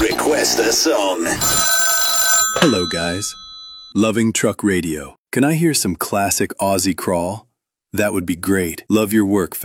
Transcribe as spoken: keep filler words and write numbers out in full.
Request a song. Hello, guys. Loving Truck Radio. Can I hear some classic Aussie crawl? That would be great. Love your work,